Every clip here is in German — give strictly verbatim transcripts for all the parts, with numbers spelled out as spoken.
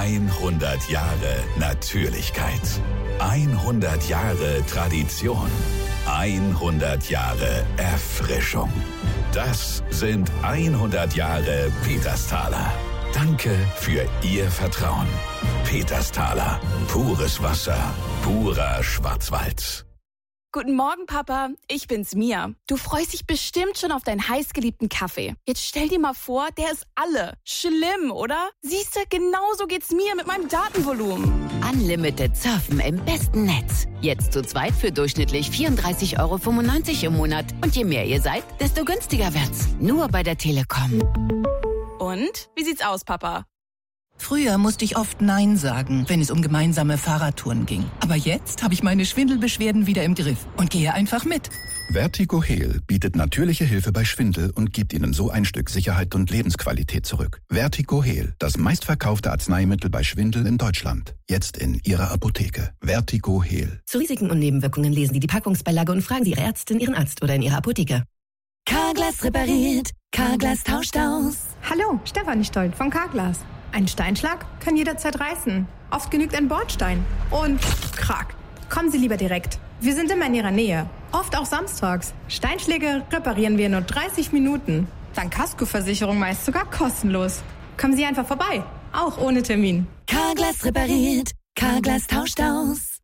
hundert Jahre Natürlichkeit. hundert Jahre Tradition. hundert Jahre Erfrischung. Das sind hundert Jahre Petersthaler. Danke für Ihr Vertrauen. Petersthaler. Pures Wasser. Purer Schwarzwald. Guten Morgen, Papa. Ich bin's, Mia. Du freust dich bestimmt schon auf deinen heißgeliebten Kaffee. Jetzt stell dir mal vor, der ist alle. Schlimm, oder? Siehste, genauso geht's mir mit meinem Datenvolumen. Unlimited Surfen im besten Netz. Jetzt zu zweit für durchschnittlich vierunddreißig Euro fünfundneunzig im Monat. Und je mehr ihr seid, desto günstiger wird's. Nur bei der Telekom. Und? Wie sieht's aus, Papa? Früher musste ich oft Nein sagen, wenn es um gemeinsame Fahrradtouren ging. Aber jetzt habe ich meine Schwindelbeschwerden wieder im Griff und gehe einfach mit. Vertigo Heal bietet natürliche Hilfe bei Schwindel und gibt Ihnen so ein Stück Sicherheit und Lebensqualität zurück. Vertigo Heal, das meistverkaufte Arzneimittel bei Schwindel in Deutschland. Jetzt in Ihrer Apotheke. Vertigo Heal. Zu Risiken und Nebenwirkungen lesen Sie die Packungsbeilage und fragen Sie Ihre Ärztin, Ihren Arzt oder in Ihrer Apotheke. Carglass repariert. Carglass tauscht aus. Hallo, Stefanie Stolt von Carglass. Ein Steinschlag kann jederzeit reißen. Oft genügt ein Bordstein. Und krack. Kommen Sie lieber direkt. Wir sind immer in Ihrer Nähe. Oft auch samstags. Steinschläge reparieren wir in nur dreißig Minuten. Dank Kaskoversicherung meist sogar kostenlos. Kommen Sie einfach vorbei. Auch ohne Termin. Carglass repariert. Carglass tauscht aus.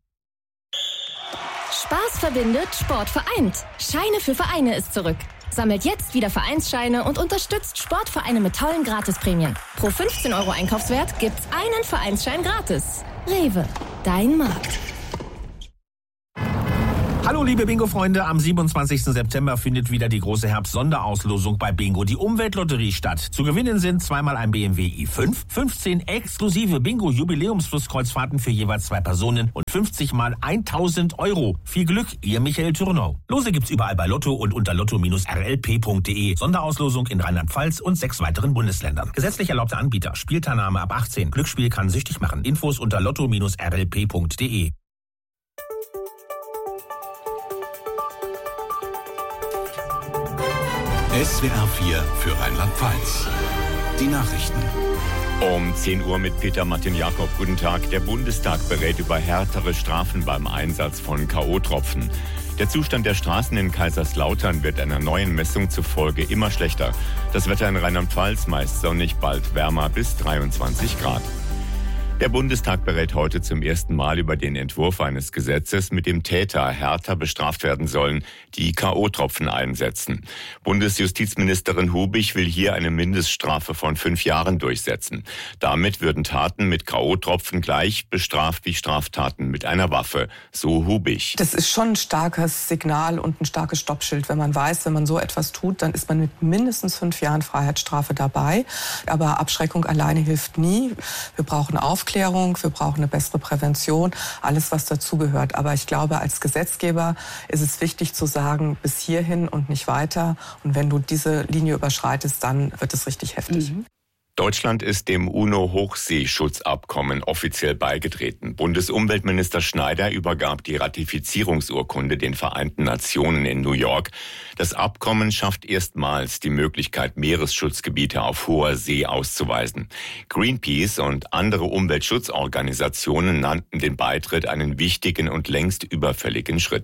Spaß verbindet, Sport vereint. Scheine für Vereine ist zurück. Sammelt jetzt wieder Vereinsscheine und unterstützt Sportvereine mit tollen Gratisprämien. Pro fünfzehn Euro Einkaufswert gibt's einen Vereinsschein gratis. Rewe, dein Markt. Hallo liebe Bingo-Freunde, am siebenundzwanzigsten September findet wieder die große Herbst-Sonderauslosung bei Bingo, die Umweltlotterie, statt. Zu gewinnen sind zweimal ein B M W i fünf, fünfzehn exklusive Bingo-Jubiläumsflusskreuzfahrten für jeweils zwei Personen und fünfzig mal tausend Euro. Viel Glück, Ihr Michael Thürnau. Lose gibt's überall bei Lotto und unter lotto Bindestrich r l p punkt d e. Sonderauslosung in Rheinland-Pfalz und sechs weiteren Bundesländern. Gesetzlich erlaubter Anbieter. Spielteilnahme ab achtzehn. Glücksspiel kann süchtig machen. Infos unter lotto Bindestrich r l p punkt d e. S W R vier für Rheinland-Pfalz. Die Nachrichten. Um zehn Uhr mit Peter Martin Jakob. Guten Tag. Der Bundestag berät über härtere Strafen beim Einsatz von K O-Tropfen. Der Zustand der Straßen in Kaiserslautern wird einer neuen Messung zufolge immer schlechter. Das Wetter in Rheinland-Pfalz meist sonnig, bald wärmer bis dreiundzwanzig Grad. Der Bundestag berät heute zum ersten Mal über den Entwurf eines Gesetzes, mit dem Täter härter bestraft werden sollen, die K O-Tropfen einsetzen. Bundesjustizministerin Hubig will hier eine Mindeststrafe von fünf Jahren durchsetzen. Damit würden Taten mit K O-Tropfen gleich bestraft wie Straftaten mit einer Waffe, so Hubig. Das ist schon ein starkes Signal und ein starkes Stoppschild, wenn man weiß, wenn man so etwas tut, dann ist man mit mindestens fünf Jahren Freiheitsstrafe dabei. Aber Abschreckung alleine hilft nie. Wir brauchen Aufklärung. Wir brauchen eine bessere Prävention, alles was dazugehört. Aber ich glaube, als Gesetzgeber ist es wichtig zu sagen, bis hierhin und nicht weiter. Und wenn du diese Linie überschreitest, dann wird es richtig heftig. Mhm. Deutschland ist dem UNO-Hochseeschutzabkommen offiziell beigetreten. Bundesumweltminister Schneider übergab die Ratifizierungsurkunde den Vereinten Nationen in New York. Das Abkommen schafft erstmals die Möglichkeit, Meeresschutzgebiete auf hoher See auszuweisen. Greenpeace und andere Umweltschutzorganisationen nannten den Beitritt einen wichtigen und längst überfälligen Schritt.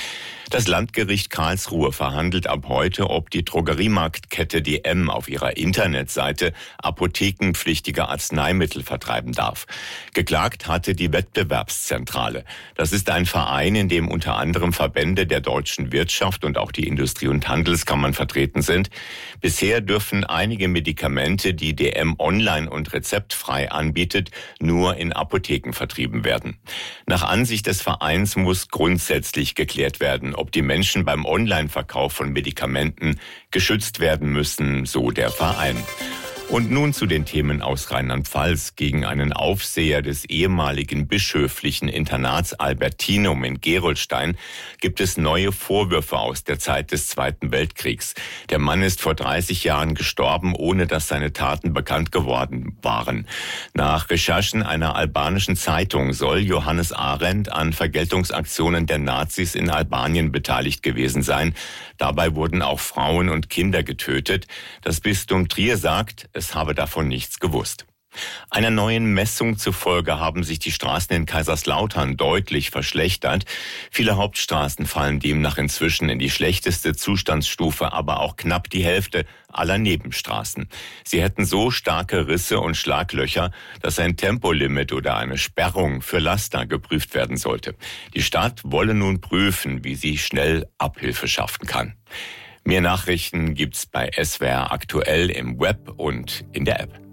Das Landgericht Karlsruhe verhandelt ab heute, ob die Drogeriemarktkette D M auf ihrer Internetseite apothekenpflichtige Arzneimittel vertreiben darf. Geklagt hatte die Wettbewerbszentrale. Das ist ein Verein, in dem unter anderem Verbände der deutschen Wirtschaft und auch die Industrie- und Handelskammern vertreten sind. Bisher dürfen einige Medikamente, die D M online und rezeptfrei anbietet, nur in Apotheken vertrieben werden. Nach Ansicht des Vereins muss grundsätzlich geklärt werden, ob die Menschen beim Online-Verkauf von Medikamenten geschützt werden müssen, so der Verein. Und nun zu den Themen aus Rheinland-Pfalz. Gegen einen Aufseher des ehemaligen bischöflichen Internats Albertinum in Gerolstein gibt es neue Vorwürfe aus der Zeit des Zweiten Weltkriegs. Der Mann ist vor dreißig Jahren gestorben, ohne dass seine Taten bekannt geworden waren. Nach Recherchen einer albanischen Zeitung soll Johannes Arendt an Vergeltungsaktionen der Nazis in Albanien beteiligt gewesen sein. Dabei wurden auch Frauen und Kinder getötet. Das Bistum Trier sagt, es habe davon nichts gewusst. Einer neuen Messung zufolge haben sich die Straßen in Kaiserslautern deutlich verschlechtert. Viele Hauptstraßen fallen demnach inzwischen in die schlechteste Zustandsstufe, aber auch knapp die Hälfte aller Nebenstraßen. Sie hätten so starke Risse und Schlaglöcher, dass ein Tempolimit oder eine Sperrung für Laster geprüft werden sollte. Die Stadt wolle nun prüfen, wie sie schnell Abhilfe schaffen kann. Mehr Nachrichten gibt's bei S W R aktuell im Web und in der App.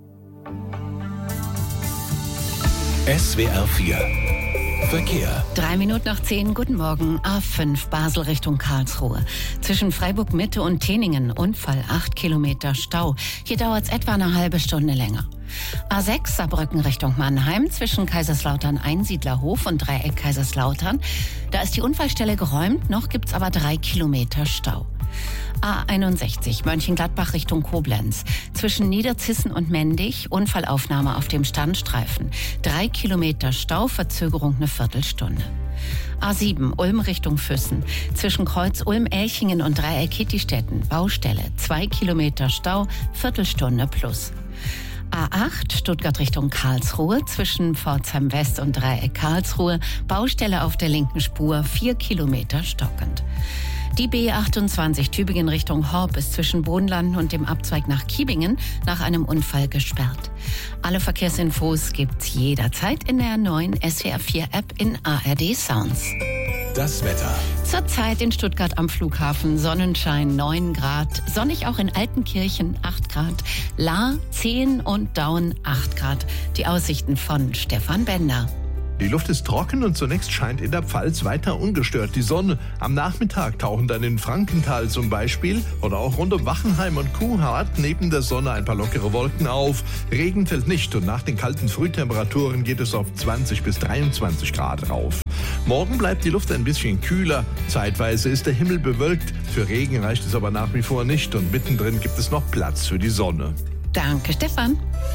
S W R vier Verkehr. Drei Minuten nach zehn, guten Morgen. A fünf Basel Richtung Karlsruhe. Zwischen Freiburg Mitte und Teningen Unfall, acht Kilometer Stau. Hier dauert es etwa eine halbe Stunde länger. A sechs Saarbrücken Richtung Mannheim zwischen Kaiserslautern Einsiedlerhof und Dreieck Kaiserslautern. Da ist die Unfallstelle geräumt, noch gibt's aber drei Kilometer Stau. A einundsechzig Mönchengladbach Richtung Koblenz. Zwischen Niederzissen und Mendig Unfallaufnahme auf dem Standstreifen. Drei Kilometer Stau, Verzögerung eine Viertelstunde. A sieben Ulm Richtung Füssen. Zwischen Kreuz Ulm-Elchingen und Dreieck Kittistetten. Baustelle. Zwei Kilometer Stau, Viertelstunde plus. A acht Stuttgart Richtung Karlsruhe. Zwischen Pforzheim West und Dreieck Karlsruhe. Baustelle auf der linken Spur. Vier Kilometer stockend. Die B achtundzwanzig Tübingen Richtung Horb ist zwischen Bodenlanden und dem Abzweig nach Kiebingen nach einem Unfall gesperrt. Alle Verkehrsinfos gibt's jederzeit in der neuen S W R vier App in A R D Sounds. Das Wetter. Zurzeit in Stuttgart am Flughafen Sonnenschein neun Grad, sonnig auch in Altenkirchen acht Grad, Lahr zehn und Daun acht Grad. Die Aussichten von Stefan Bender. Die Luft ist trocken und zunächst scheint in der Pfalz weiter ungestört die Sonne. Am Nachmittag tauchen dann in Frankenthal zum Beispiel oder auch rund um Wachenheim und Kuhhart neben der Sonne ein paar lockere Wolken auf. Regen fällt nicht und nach den kalten Frühtemperaturen geht es auf zwanzig bis dreiundzwanzig Grad rauf. Morgen bleibt die Luft ein bisschen kühler. Zeitweise ist der Himmel bewölkt. Für Regen reicht es aber nach wie vor nicht und mittendrin gibt es noch Platz für die Sonne. Danke, Stefan.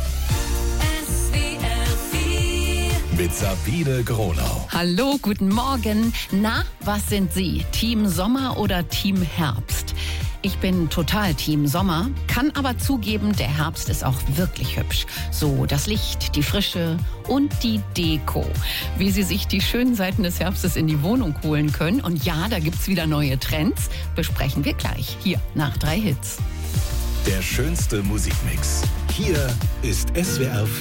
Mit Sabine Gronau. Hallo, guten Morgen. Na, was sind Sie? Team Sommer oder Team Herbst? Ich bin total Team Sommer, kann aber zugeben, der Herbst ist auch wirklich hübsch. So das Licht, die Frische und die Deko. Wie Sie sich die schönen Seiten des Herbstes in die Wohnung holen können. Und ja, da gibt's wieder neue Trends. Besprechen wir gleich hier nach drei Hits. Der schönste Musikmix. Hier ist S W R vier.